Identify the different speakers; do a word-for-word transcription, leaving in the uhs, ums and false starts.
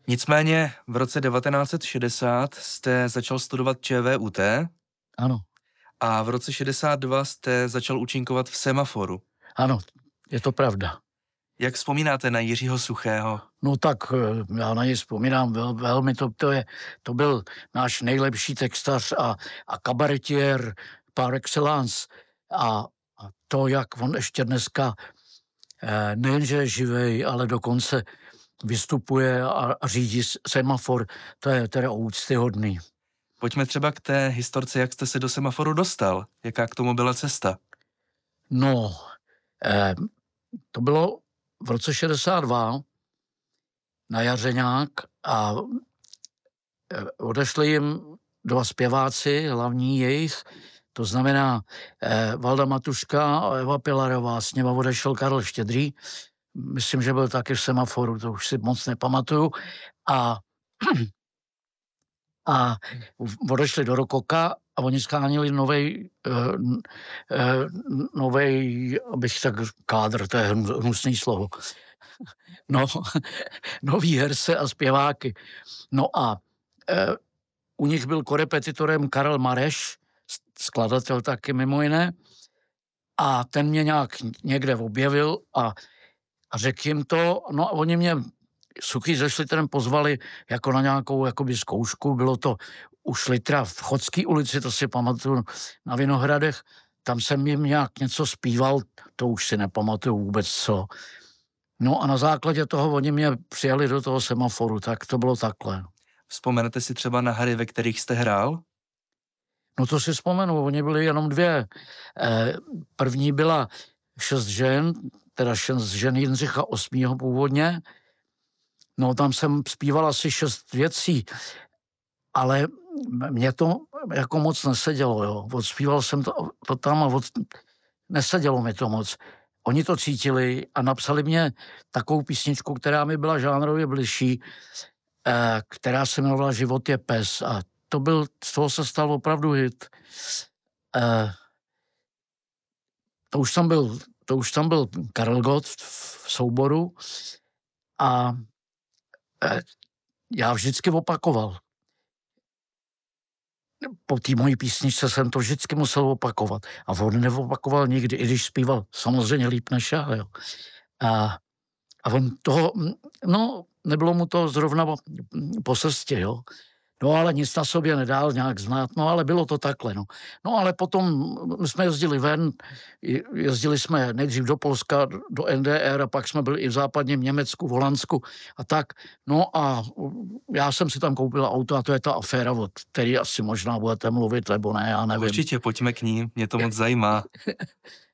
Speaker 1: Nicméně v roce devatenáct set šedesát jste začal studovat ČVUT
Speaker 2: Ano,
Speaker 1: a v roce šedesát dva jste začal účinkovat v Semaforu.
Speaker 2: ano, je to pravda.
Speaker 1: Jak vzpomínáte na Jiřího Suchého?
Speaker 2: No tak eh, já na něj vzpomínám vel, velmi, to, to, je, to byl náš nejlepší textař a, a kabaretier par excellence. A, a to, jak on ještě dneska eh, nejenže je živej, ale dokonce vystupuje a, a řídí Semafor, to je teda úctyhodný.
Speaker 1: Pojďme třeba k té historce, jak jste se do Semaforu dostal. Jaká k tomu byla cesta?
Speaker 2: No, eh, to bylo v roce šedesát dva na Jařeňák a eh, odešli jim dva zpěváci, hlavní jejich, to znamená eh, Valda Matuška a Eva Pilarová, s něma odešel Karel Štědrý, myslím, že byl taky v Semaforu, to už si moc nepamatuju, a, a odešli do Rokoka a oni schánili novej, uh, uh, novej, abych tak kádr, to je hnusný slovo, no, nový herce a zpěváky. No a uh, u nich byl korepetitorem Karel Mareš, skladatel taky mimo jiné, a ten mě nějak někde objevil a, a řekl jim to, no a oni mě Suchý ze Šlitrem pozvali jako na nějakou jakoby zkoušku, bylo to u Šlitra v Chodské ulici, to si pamatuju, na Vinohradech, tam jsem jim nějak něco zpíval, to už si nepamatuju vůbec co. No a na základě toho oni mě přijali do toho Semaforu, tak to bylo takhle.
Speaker 1: Vzpomenete si třeba na hry, ve kterých jste hrál?
Speaker 2: No to si vzpomenu, oni byli jenom dvě. Eh, první byla Šest žen, teda šest žen Jindřicha osmého původně. No tam jsem zpíval asi šest věcí, ale mě to jako moc nesedělo, jo. Odspíval jsem to, to tam a od, nesedělo mi to moc. Oni to cítili a napsali mě takovou písničku, která mi byla žánrově bližší, eh, která se jmenovala Život je pes a to byl, z toho se stal opravdu hit. Eh, to už tam byl, to už tam byl Karel Gott v souboru a eh, já vždycky opakoval. Po té mojí písničce jsem to vždycky musel opakovat. A on neopakoval nikdy, i když zpíval samozřejmě líp než já. Jo. A, a on toho, no, nebylo mu to zrovna po, po cestě, jo. No ale nic na sobě nedál nějak znát, no ale bylo to takhle, no. No ale potom jsme jezdili ven, jezdili jsme nejdřív do Polska, do N D R a pak jsme byli i v západním Německu, v Holandsku a tak. No a já jsem si tam koupil auto a to je ta aféra, o který asi možná budete mluvit, nebo ne, já nevím.
Speaker 1: Určitě, pojďme k ní, mě to moc zajímá.